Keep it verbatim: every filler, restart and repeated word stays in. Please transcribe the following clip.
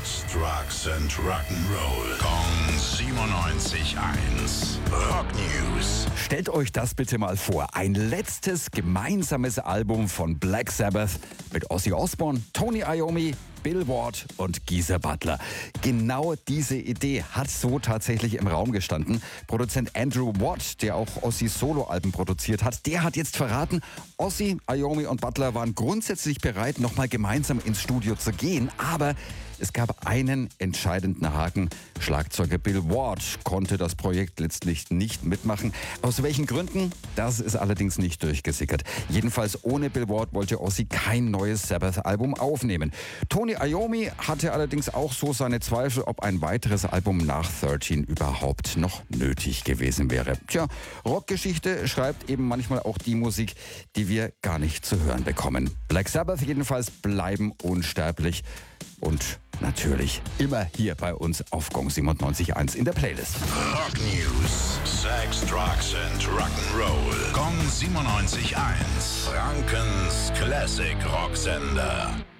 Sex, Drugs and Rock'n'Roll. Kong siebenundneunzig eins. Rock News. Stellt euch das bitte mal vor. Ein letztes gemeinsames Album von Black Sabbath mit Ozzy Osbourne, Tony Iommi, Bill Ward und Geezer Butler. Genau diese Idee hat so tatsächlich im Raum gestanden. Produzent Andrew Watt, der auch Ozzys Soloalben produziert hat, der hat jetzt verraten, Ozzy, Iommi und Butler waren grundsätzlich bereit, nochmal gemeinsam ins Studio zu gehen, aber es gab einen entscheidenden Haken. Schlagzeuger Bill Ward konnte das Projekt letztlich nicht mitmachen. Aus welchen Gründen? Das ist allerdings nicht durchgesickert. Jedenfalls ohne Bill Ward wollte Ozzy kein neues Sabbath-Album aufnehmen. Tony Iommi hatte allerdings auch so seine Zweifel, ob ein weiteres Album nach dreizehn überhaupt noch nötig gewesen wäre. Tja, Rockgeschichte schreibt eben manchmal auch die Musik, die wir gar nicht zu hören bekommen. Black Sabbath jedenfalls bleiben unsterblich. Und natürlich immer hier bei uns auf Kong siebenundneunzig eins in der Playlist. Rock News. Sex, Drugs and Rock'n'Roll. Kong siebenundneunzig eins. Frankens Classic Rocksender.